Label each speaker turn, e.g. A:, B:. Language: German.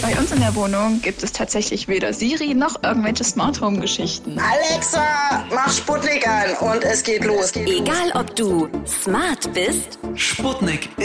A: Bei uns in der Wohnung gibt es tatsächlich weder Siri noch irgendwelche Smart Home Geschichten.
B: Alexa, mach Sputnik an und es geht los.
C: Egal ob du smart bist
D: Sputnik